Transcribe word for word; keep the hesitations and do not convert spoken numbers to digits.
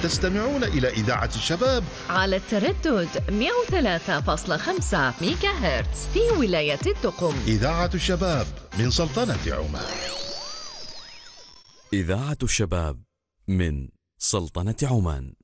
تستمعون إلى إذاعة الشباب على التردد مئة وثلاثة فاصلة خمسة ميجا هرتز في ولاية الدقم. إذاعة الشباب من سلطنة عمان. إذاعة الشباب من سلطنة عمان.